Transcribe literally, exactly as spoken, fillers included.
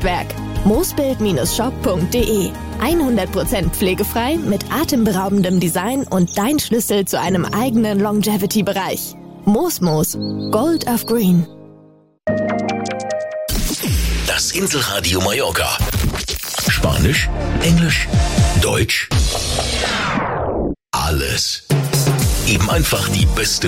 Kraftwerk. moosbild Shop punkt de. hundert Prozent pflegefrei mit atemberaubendem Design und dein Schlüssel zu einem eigenen Longevity-Bereich. Moosmoos, Gold of Green. Das Inselradio Mallorca. Spanisch, Englisch, Deutsch. Alles. Eben einfach die beste